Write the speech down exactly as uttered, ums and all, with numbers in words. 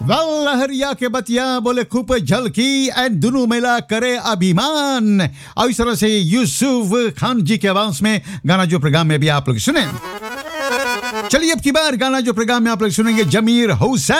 Well लहरिया के बतिया बोले खूब झलकी एंड दोनों मिला करे अभिमान। और इस तरह से यूसुफ खान जी के आवाज में गाना जो प्रोग्राम में भी आप लोग सुने। चलिए अब की बार गाना जो प्रोग्राम में आप लोग सुनेंगे जमीर हुसैन